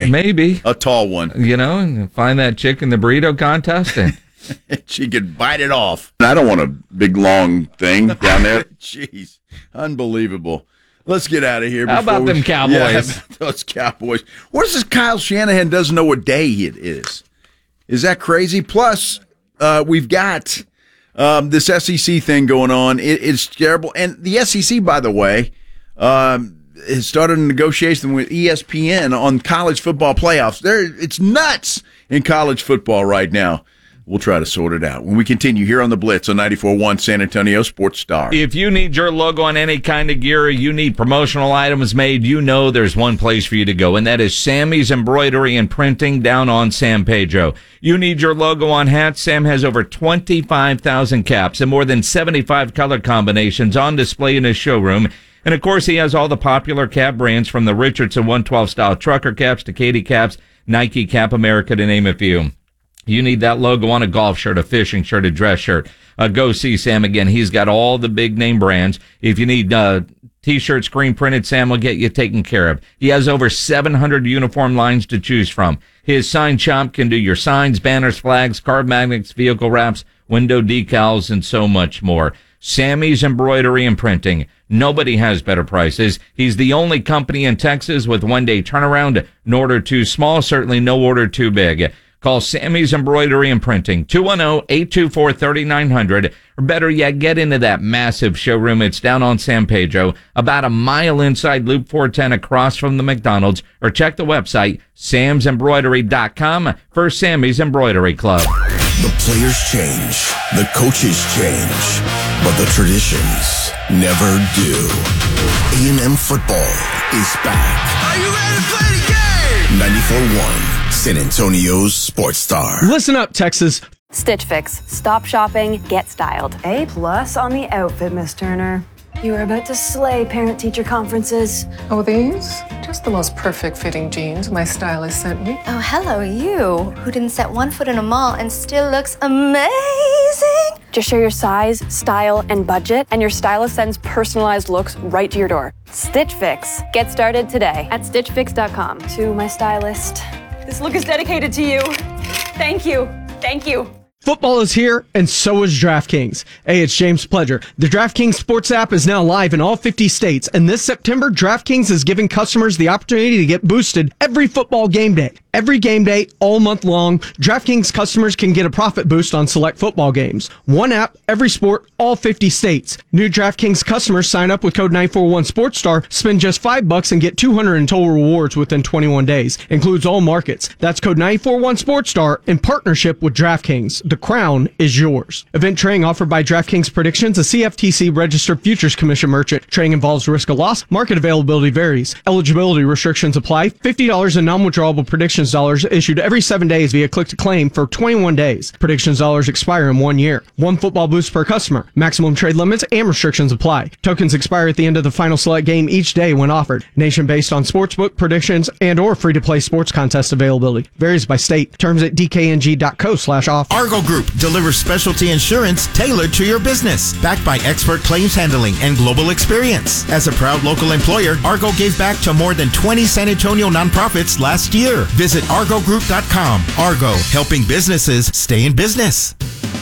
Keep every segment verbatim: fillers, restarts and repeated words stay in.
Maybe. A tall one. You know, and find that chick in the burrito contest and she could bite it off. I don't want a big, long thing down there. Jeez. Unbelievable. Let's get out of here. How about we, them Cowboys? Yeah, how about those Cowboys. What is this Kyle Shanahan doesn't know what day it is? Is that crazy? Plus, uh, we've got um, this S E C thing going on. It, it's terrible. And the S E C, by the way, um, has started a negotiation with E S P N on college football playoffs. There, it's nuts in college football right now. We'll try to sort it out when we continue here on the Blitz on ninety-four point one San Antonio Sports Star. If you need your logo on any kind of gear, you need promotional items made, you know there's one place for you to go, and that is Sammy's Embroidery and Printing down on San Pedro. You need your logo on hats. Sam has over twenty-five thousand caps and more than seventy-five color combinations on display in his showroom. And, of course, he has all the popular cap brands from the Richardson one twelve style trucker caps to Katie caps, Nike Cap America, to name a few. You need that logo on a golf shirt, a fishing shirt, a dress shirt. Uh, go see Sam again. He's got all the big name brands. If you need uh, T-shirt screen printed, Sam will get you taken care of. He has over seven hundred uniform lines to choose from. His sign shop can do your signs, banners, flags, card magnets, vehicle wraps, window decals, and so much more. Sammy's Embroidery and Printing. Nobody has better prices. He's the only company in Texas with one-day turnaround. No order too small, certainly no order too big. Call Sammy's Embroidery and Printing, two one zero, eight two four, three nine zero zero, or better yet, get into that massive showroom. It's down on San Pedro, about a mile inside Loop four ten across from the McDonald's, or check the website, sams embroidery dot com for Sammy's Embroidery Club. The players change, the coaches change, but the traditions never do. A and M football is back. Are you ready to play the game? ninety-four point one San Antonio's Sports Star. Listen up, Texas. Stitch Fix. Stop shopping, get styled. A plus on the outfit, Miss Turner. You are about to slay parent-teacher conferences. Oh, these? Just the most perfect fitting jeans my stylist sent me. Oh, hello, you, who didn't set one foot in a mall and still looks amazing. Just share your size, style, and budget, and your stylist sends personalized looks right to your door. Stitch Fix. Get started today at stitch fix dot com. To my stylist, this look is dedicated to you. Thank you. Thank you. Football is here, and so is DraftKings. Hey, it's James Pledger. The DraftKings Sports app is now live in all fifty states, and this September, DraftKings is giving customers the opportunity to get boosted every football game day. Every game day, all month long, DraftKings customers can get a profit boost on select football games. One app, every sport, all fifty states. New DraftKings customers sign up with code nine four one SportsStar, spend just five bucks and get two hundred in total rewards within twenty-one days. Includes all markets. That's code nine four one SportsStar in partnership with DraftKings. The crown is yours. Event trading offered by DraftKings Predictions, a C F T C registered futures commission merchant. Trading involves risk of loss. Market availability varies. Eligibility restrictions apply. fifty dollars in non-withdrawable predictions dollars issued every seven days via click to claim for twenty-one days. Predictions dollars expire in one year. One football boost per customer. Maximum trade limits and restrictions apply. Tokens expire at the end of the final select game each day when offered. Nation based on sportsbook predictions and or free-to-play sports contest availability. Varies by state. Terms at d k n g dot co slash offer. Argo Group delivers specialty insurance tailored to your business, backed by expert claims handling and global experience. As a proud local employer, Argo gave back to more than twenty San Antonio nonprofits last year. Visit argo group dot com. Argo, helping businesses stay in business.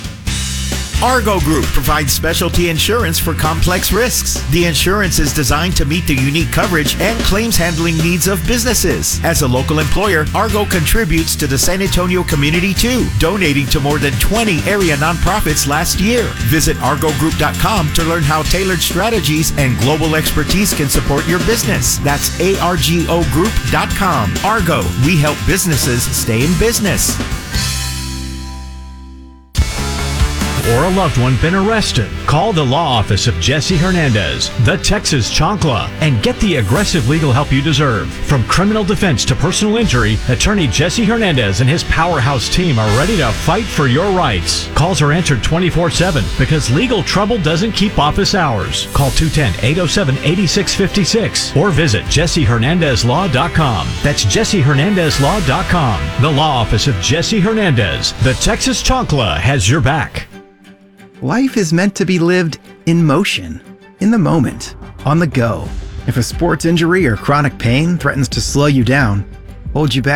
Argo Group provides specialty insurance for complex risks. The insurance is designed to meet the unique coverage and claims handling needs of businesses. As a local employer, Argo contributes to the San Antonio community too, donating to more than twenty area nonprofits last year. Visit argo group dot com to learn how tailored strategies and global expertise can support your business. That's argo group dot com. Argo, we help businesses stay in business. Or a loved one been arrested? Call the law office of Jesse Hernandez, the Texas Chancla, and get the aggressive legal help you deserve. From criminal defense to personal injury, attorney Jesse Hernandez and his powerhouse team are ready to fight for your rights. Calls are answered twenty-four seven because legal trouble doesn't keep office hours. Call two one zero, eight zero seven, eight six five six or visit jesse hernandez law dot com. That's jesse hernandez law dot com. The law office of Jesse Hernandez, the Texas Chancla, has your back. Life is meant to be lived in motion, in the moment, on the go. If a sports injury or chronic pain threatens to slow you down, hold you back,